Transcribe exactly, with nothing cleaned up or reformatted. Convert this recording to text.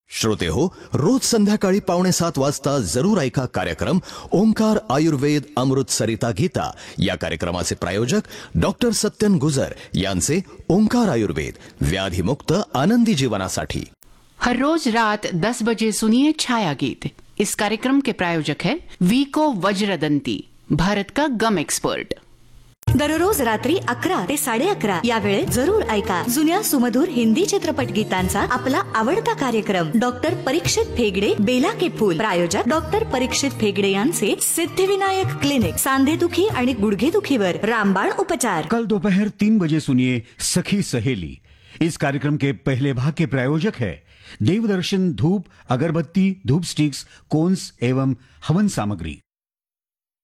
श्रोते हो, रोज संध्याकाळी पावणे सात वाजता जरूर ऐका कार्यक्रम ओंकार आयुर्वेद अमृत सरिता गीता। या कार्यक्रमाचे प्रायोजक डॉक्टर सत्यन गुजर यांचे ओंकार आयुर्वेद, व्याधिमुक्त आनंदी जीवनासाठी। हर रोज रात दस बजे सुनिए छाया गीत। इस कार्यक्रम के प्रायोजक है वीको वज्रदंती, भारत का गम एक्सपर्ट। दररोज रात्री अकरा ते साडे अकरा या वेळेत जरूर ऐका जुन्या सुमधुर हिंदी चित्रपट गीतांचा आपला आवडता कार्यक्रम डॉक्टर परीक्षित फेगडे बेला के फूल। प्रायोजक डॉक्टर परीक्षित फेगडे यांचे सिद्धिविनायक क्लिनिक, सांधेदुखी आणि गुडघेदुखीवर रामबाण उपचार। कल दोपहर तीन बजे सुनिए सखी सहेली। इस कार्यक्रम के पहले भाग के प्रायोजक है देवदर्शन धूप, अगरबत्ती, धूप स्टिक्स, कोन्स एवं हवन सामग्री।